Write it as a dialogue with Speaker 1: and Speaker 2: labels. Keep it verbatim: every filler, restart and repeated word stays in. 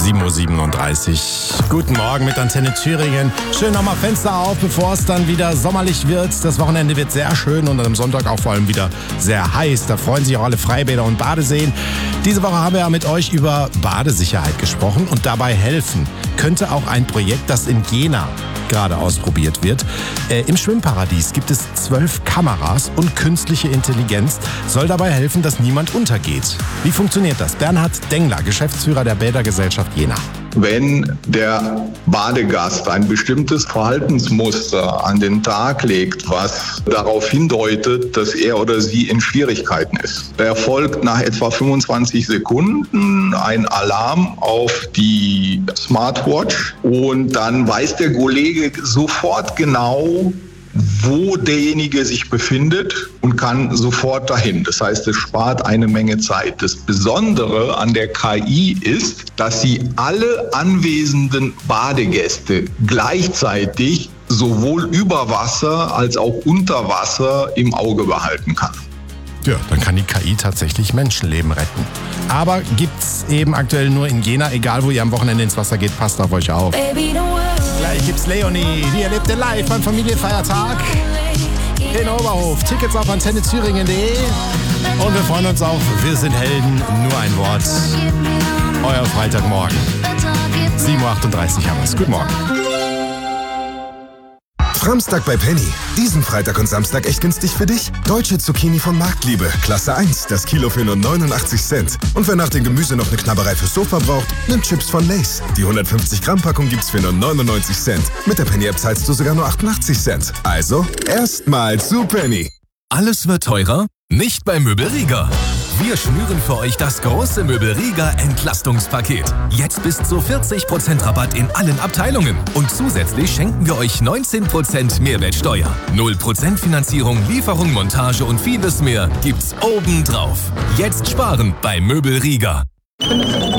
Speaker 1: sieben Uhr siebenunddreißig. Guten Morgen mit Antenne Thüringen. Schön nochmal Fenster auf, bevor es dann wieder sommerlich wird. Das Wochenende wird sehr schön und am Sonntag auch vor allem wieder sehr heiß. Da freuen sich auch alle Freibäder und Badeseen. Diese Woche haben wir ja mit euch über Badesicherheit gesprochen und dabei helfen könnte auch ein Projekt, das in Jena gerade ausprobiert wird. Äh, Im Schwimmparadies gibt es zwölf Kameras und künstliche Intelligenz soll dabei helfen, dass niemand untergeht. Wie funktioniert das? Bernhard Dengler, Geschäftsführer der Bädergesellschaft Jena.
Speaker 2: Wenn der Badegast ein bestimmtes Verhaltensmuster an den Tag legt, was darauf hindeutet, dass er oder sie in Schwierigkeiten ist, da erfolgt nach etwa fünfundzwanzig Sekunden ein Alarm auf die Smartwatch und dann weiß der Kollege sofort genau, wo derjenige sich befindet und kann sofort dahin. Das heißt, es spart eine Menge Zeit. Das Besondere an der K I ist, dass sie alle anwesenden Badegäste gleichzeitig sowohl über Wasser als auch unter Wasser im Auge behalten kann.
Speaker 1: Ja, dann kann die K I tatsächlich Menschenleben retten. Aber gibt's eben aktuell nur in Jena, egal wo ihr am Wochenende ins Wasser geht, passt auf euch auf. Gleich gibt's Leonie, die erlebt ihr live beim Familienfeiertag in Oberhof. Tickets auf antenne thüringen punkt de und wir freuen uns auf Wir sind Helden, nur ein Wort. Euer Freitagmorgen. sieben Uhr achtunddreißig haben wir's. Guten Morgen.
Speaker 3: Samstag bei Penny. Diesen Freitag und Samstag echt günstig für dich. Deutsche Zucchini von Marktliebe. Klasse eins. Das Kilo für nur neunundachtzig Cent. Und wer nach dem Gemüse noch eine Knabberei fürs Sofa braucht, nimmt Chips von Lay's. Die hundertfünfzig Gramm Packung gibt's für nur neunundneunzig Cent. Mit der Penny-App zahlst du sogar nur achtundachtzig Cent. Also, erstmal zu Penny.
Speaker 4: Alles wird teurer? Nicht bei Möbel Rieger. Wir schnüren für euch das große Möbel Rieger Entlastungspaket. Jetzt bis zu vierzig Prozent Rabatt in allen Abteilungen. Und zusätzlich schenken wir euch neunzehn Prozent Mehrwertsteuer. null Prozent Finanzierung, Lieferung, Montage und vieles mehr gibt's obendrauf. Jetzt sparen bei Möbel Rieger.